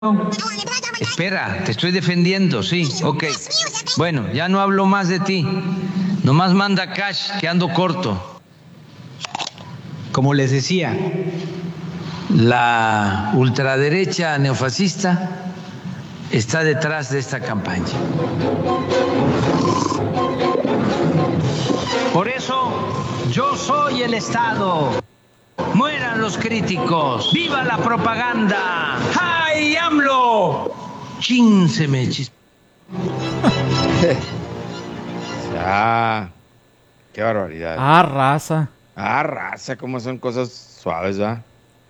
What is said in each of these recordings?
Espera, te estoy defendiendo, sí, ok. Bueno, ya no hablo más de ti. Nomás manda cash, que ando corto. Como les decía, La ultraderecha neofascista está detrás de esta campaña. Por eso, yo soy el Estado. Mueran los críticos. ¡Viva la propaganda! ¡Ay, AMLO! ¡Chínseme, chis! Qué barbaridad. Raza. Raza, cómo son cosas suaves, ¿va?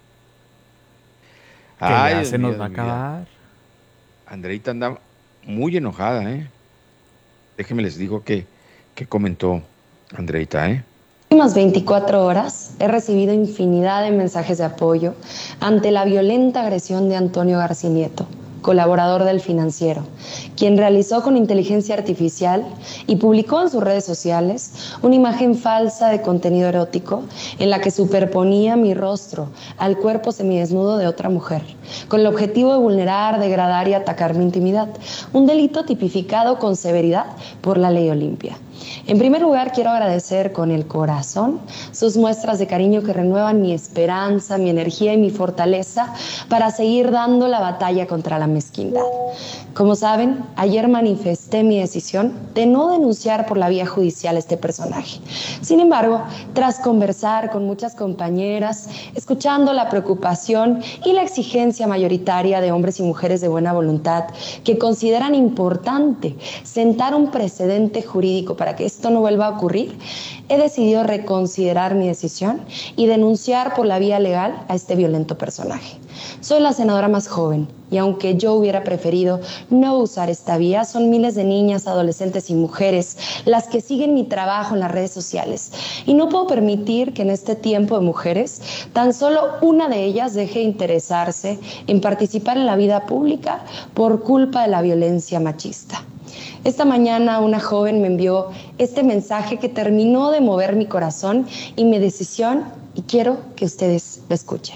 Que ya Dios se mío, nos va a Dios mío. acabar. Andreita anda muy enojada, ¿eh? Déjenme les digo que comentó Andreita, ¿eh? En las últimas 24 horas he recibido infinidad de mensajes de apoyo ante la violenta agresión de Antonio Garcinieto, colaborador del Financiero, quien realizó con inteligencia artificial y publicó en sus redes sociales una imagen falsa de contenido erótico en la que superponía mi rostro al cuerpo semidesnudo de otra mujer, con el objetivo de vulnerar, degradar y atacar mi intimidad, un delito tipificado con severidad por la ley Olimpia. En primer lugar, quiero agradecer con el corazón sus muestras de cariño que renuevan mi esperanza, mi energía y mi fortaleza para seguir dando la batalla contra la mezquindad. Como saben, ayer manifesté mi decisión de no denunciar por la vía judicial a este personaje. Sin embargo, tras conversar con muchas compañeras, escuchando la preocupación y la exigencia mayoritaria de hombres y mujeres de buena voluntad que consideran importante sentar un precedente jurídico para que esto no vuelva a ocurrir, he decidido reconsiderar mi decisión y denunciar por la vía legal a este violento personaje. Soy la senadora más joven y aunque yo hubiera preferido no usar esta vía, son miles de niñas, adolescentes y mujeres las que siguen mi trabajo en las redes sociales y no puedo permitir que en este tiempo de mujeres tan solo una de ellas deje de interesarse en participar en la vida pública por culpa de la violencia machista. Esta mañana una joven me envió este mensaje que terminó de mover mi corazón y mi decisión y quiero que ustedes lo escuchen.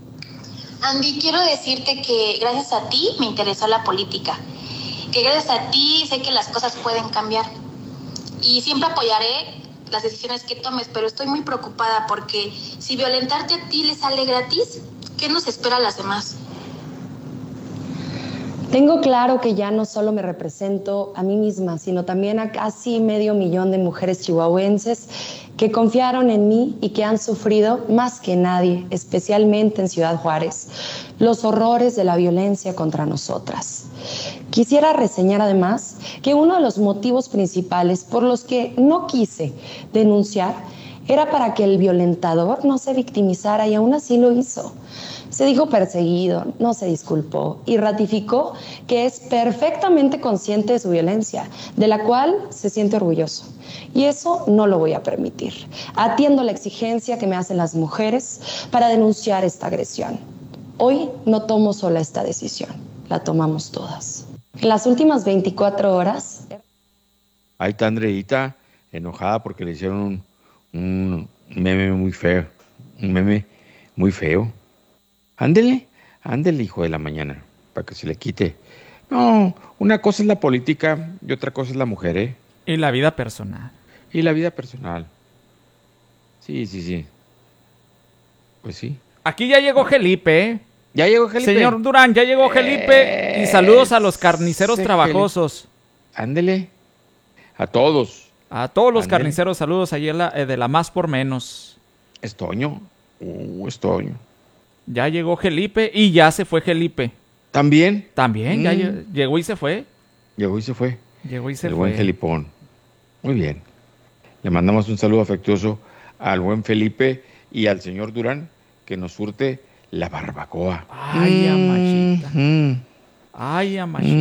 Andy, quiero decirte que gracias a ti me interesó la política, que gracias a ti sé que las cosas pueden cambiar y siempre apoyaré las decisiones que tomes, pero estoy muy preocupada porque si violentarte a ti le sale gratis, ¿qué nos espera a las demás? Tengo claro que ya no solo me represento a mí misma, sino también a casi 500,000 de mujeres chihuahuenses que confiaron en mí y que han sufrido más que nadie, especialmente en Ciudad Juárez, los horrores de la violencia contra nosotras. Quisiera reseñar además que uno de los motivos principales por los que no quise denunciar era para que el violentador no se victimizara y aún así lo hizo. Se dijo perseguido, no se disculpó y ratificó que es perfectamente consciente de su violencia, de la cual se siente orgulloso. Y eso no lo voy a permitir. Atiendo la exigencia que me hacen las mujeres para denunciar esta agresión. Hoy no tomo sola esta decisión, la tomamos todas. En las últimas 24 horas... Ahí está Andreita enojada porque le hicieron un meme muy feo. Un meme muy feo. Ándele, hijo de la mañana, para que se le quite. No, una cosa es la política y otra cosa es la mujer, ¿eh? Y la vida personal. Y la vida personal. Sí. Pues sí. Aquí ya llegó Felipe, ¿eh? ¿Ya llegó Felipe? Señor Durán, ya llegó Felipe. Y saludos a los carniceros trabajosos. Ándele. A todos. A todos los carniceros, saludos ayer de la Más por Menos. Es Toño. Es Toño. Ya llegó Felipe y ya se fue Felipe. ¿También? También, ya llegó y se fue. Llegó y se fue. El buen Felipón. Muy bien. Le mandamos un saludo afectuoso al buen Felipe y al señor Durán, que nos surte la barbacoa. Ay, amachita. Ay, amachita.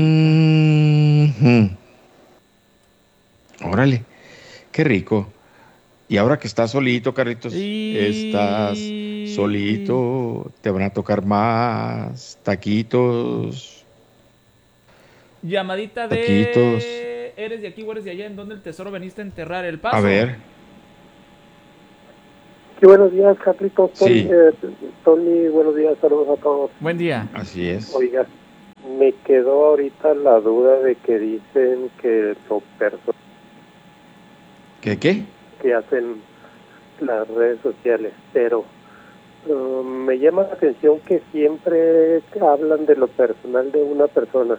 Órale, qué rico. Y ahora que estás solito, Carlitos, estás solito, te van a tocar más taquitos. Llamadita de... Taquitos. ¿Eres de aquí o eres de allá? ¿En dónde el tesoro veniste a enterrar? El Paso. A ver. Sí, buenos días, Carlitos. Sí. Tony, buenos días, saludos a todos. Buen día. Así es. Oiga, Me quedó ahorita la duda de que dicen que lo personal ¿Qué? que hacen las redes sociales, pero me llama la atención que siempre hablan de lo personal de una persona.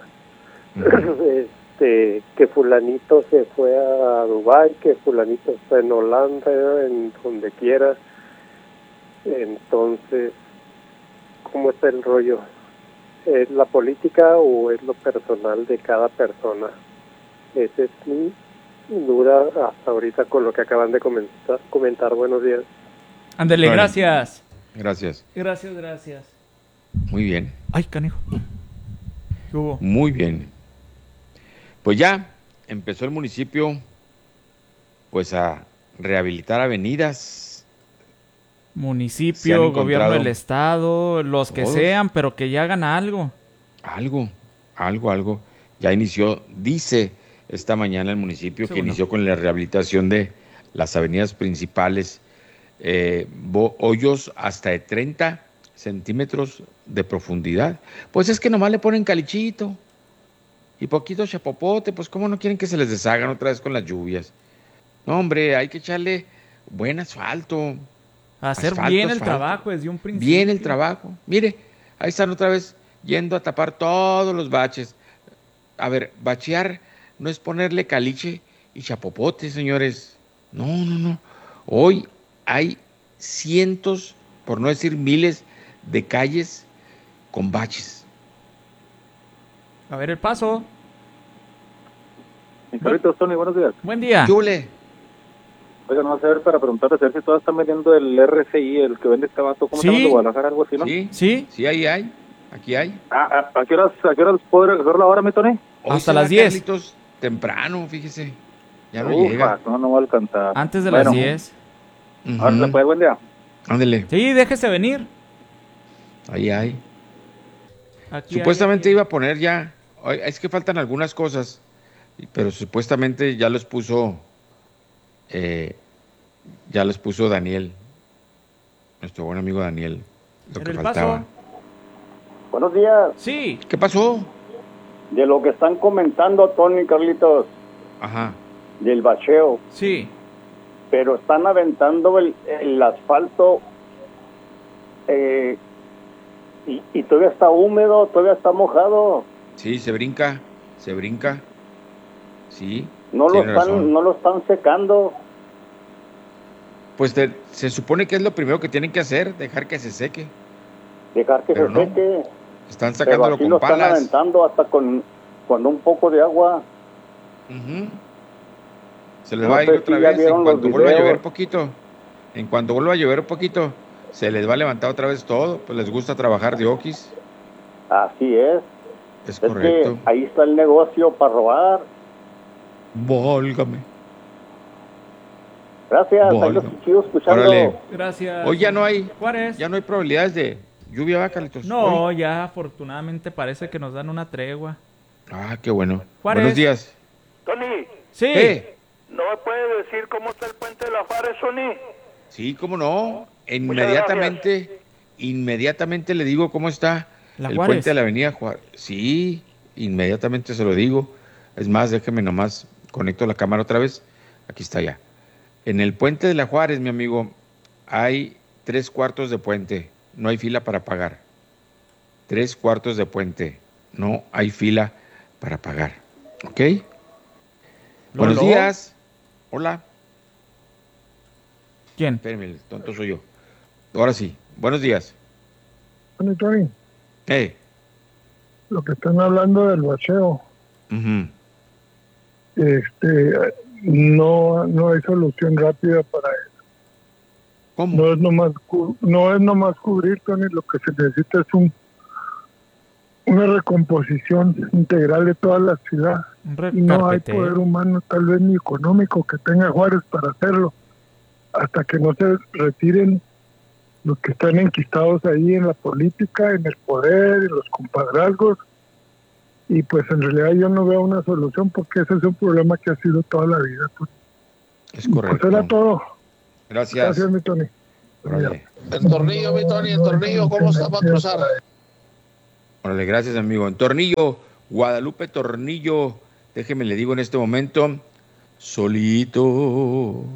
Que fulanito se fue a Dubái, que fulanito está en Holanda, en donde quiera. Entonces, ¿cómo está el rollo? ¿Es la política o es lo personal de cada persona? Esa es mi duda hasta ahorita con lo que acaban de comentar. Buenos días. Ándele, Bueno. gracias. Gracias. Gracias. Muy bien. Ay, canijo. ¿Qué hubo? Muy bien. Pues ya empezó el municipio pues a rehabilitar avenidas. Se han Municipio, encontrado gobierno del estado, los que todos. sean, pero que ya hagan algo. Algo. Ya inició, dice esta mañana el municipio Sí, que bueno. inició con la rehabilitación de las avenidas principales, hoyos hasta de 30 centímetros de profundidad. Pues es que nomás le ponen calichito y poquito chapopote, pues cómo no quieren que se les deshagan otra vez con las lluvias. No, hombre, hay que echarle buen asfalto. Hacer Asfalto, bien el asfalto. trabajo desde un principio. Bien el trabajo. Mire, ahí están otra vez yendo a tapar todos los baches. A ver, bachear no es ponerle caliche y chapopote, señores. No. Hoy hay cientos, por no decir miles, de calles con baches. A ver el paso. Carlitos, Tony, buenos días. Buen día. Yule, Oiga, no vas a ver para preguntarles a ver si todas están vendiendo el RCI, el que vende este vato. ¿Cómo Sí. se llama? ¿De Guadalajara, algo así, no? ¿Sí? ahí hay. Aquí hay. ¿A qué horas puedo recoger la hora, mi Tony? Hoy Hasta se las va, 10. Carlitos, temprano, fíjese. Ya no Ufa, llega. no va a alcanzar. Antes de Bueno, las 10. Ahora pues, buen día. Ándele, Sí, déjese venir. ahí hay. Aquí Supuestamente hay. iba a poner ya, es que faltan algunas cosas, pero supuestamente ya los puso Daniel, nuestro buen amigo Daniel, lo ¿En que el faltaba. paso? Buenos días. Sí. ¿Qué pasó? De lo que están comentando Tony y Carlitos, Ajá. del bacheo, Sí. pero están aventando el asfalto y todavía está húmedo, todavía está mojado. Sí, se brinca. Sí. No lo tiene están, razón. no lo están secando. Pues se supone que es lo primero que tienen que hacer, dejar que se seque. Dejar que Pero se no, seque. Están Pero sacándolo así con lo están palas. aventando hasta con un poco de agua. Ujú. Se les No va a ir sé otra si ya vez vieron en cuanto los vuelva a llover videos. poquito. En cuanto vuelva a llover poquito, se les va a levantar otra vez todo. Pues les gusta trabajar de oquis. Así es. Es Es correcto. que ahí está el negocio para robar. Válgame. Gracias, ahí Válgame. los sigo escuchando. Órale. Gracias. Hoy ya no hay Juárez. probabilidades de lluvia, ¿va, Carlitos? No, Hoy. ya afortunadamente parece que nos dan una tregua. Ah, qué bueno. Juárez. Buenos días. Tony, Sí. ¿no me puede decir cómo está el puente de la Juárez, Tony? Sí, cómo no. Inmediatamente le digo cómo está La el Juárez. puente de la avenida Juárez. Sí, inmediatamente se lo digo. Es más, déjeme nomás, conecto la cámara otra vez. Aquí está ya. En el puente de la Juárez, mi amigo, hay 3/4 de puente. No hay fila para pagar. 3/4 de puente. No hay fila para pagar. ¿Ok? Buenos Lolo. días. Hola. ¿Quién? Espérenme, el tonto soy yo. Ahora sí. Buenos días. Tony, Hey. lo que están hablando del bacheo, Ujú. no hay solución rápida para eso. ¿Cómo? No es nomás cubrir, Tony, lo que se necesita es una recomposición integral de toda la ciudad. Un Y no hay recarpeteo. poder humano, tal vez ni económico, que tenga Juárez para hacerlo, hasta que no se retiren los que están enquistados ahí en la política, en el poder, en los compadrazgos. Y pues en realidad yo no veo una solución, porque ese es un problema que ha sido toda la vida. Es correcto. Pues era todo. Gracias. Gracias, mi Tony. Órale. El tornillo, mi Tony, el tornillo, ¿cómo está para cruzar? Órale, gracias, amigo. En Tornillo, Guadalupe Tornillo, déjeme le digo en este momento, solito,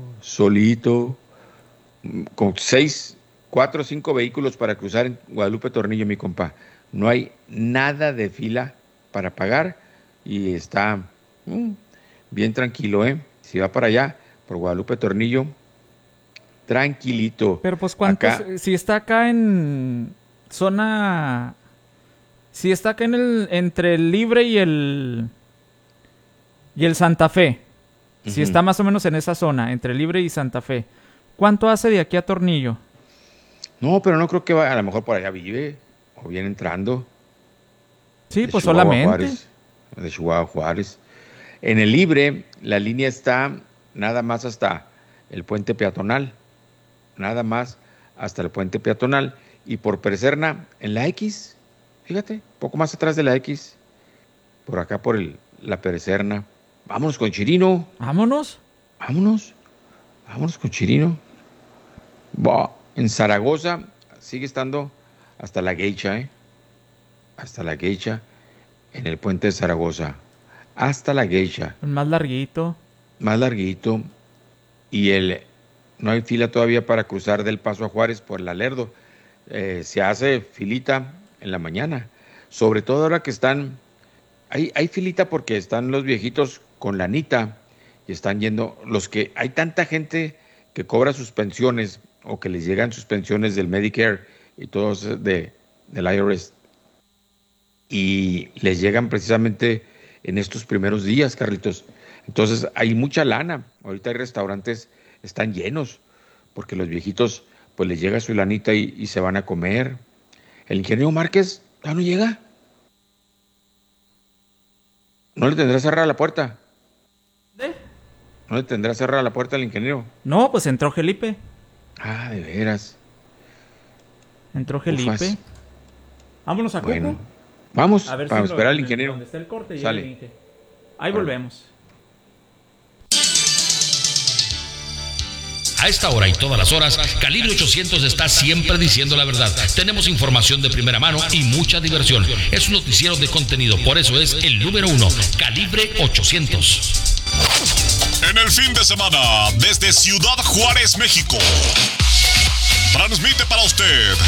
con 4 o 5 vehículos para cruzar en Guadalupe Tornillo, mi compa. No hay nada de fila para pagar y está bien tranquilo, ¿eh? Si va para allá, por Guadalupe Tornillo, tranquilito. Pero pues ¿cuántos? Si está acá en zona... Si está acá entre el Libre y el Santa Fe. Si está más o menos en esa zona, entre Libre y Santa Fe. ¿Cuánto hace de aquí a Tornillo? No, pero no creo que vaya, a lo mejor por allá vive, o viene entrando. Sí, pues solamente. De Chihuahua Juárez. En el Libre, la línea está nada más hasta el puente peatonal. Nada más hasta el puente peatonal. Y por Percerna, en la X, fíjate, poco más atrás de la X, por acá por la Percerna. Vámonos con Chirino. Vámonos con Chirino. En Zaragoza sigue estando hasta la Geisha, hasta la Geisha, en el puente de Zaragoza, hasta la Geisha. Más larguito. Y no hay fila todavía para cruzar del Paso a Juárez por el Alerdo. Se hace filita en la mañana, sobre todo ahora que hay filita porque están los viejitos con lanita y están yendo, hay tanta gente que cobra sus pensiones o que les llegan sus pensiones del Medicare y todos del IRS y les llegan precisamente en estos primeros días, Carlitos. Entonces hay mucha lana. Ahorita hay restaurantes, están llenos porque los viejitos pues les llega su lanita y se van a comer. El ingeniero Márquez ya no llega. ¿No le tendrá cerrada la puerta? ¿No le tendrá cerrada la puerta al ingeniero? No, pues entró Felipe. Ah, de veras. Entró Felipe. Ufas. Vámonos a Cuco. Vamos, para esperar al ingeniero. Donde está el corte, sale. Ahí volvemos. A esta hora y todas las horas, Calibre 800 está siempre diciendo la verdad. Tenemos información de primera mano y mucha diversión. Es un noticiero de contenido, por eso es el número 1, Calibre 800. En el fin de semana, desde Ciudad Juárez, México, transmite para usted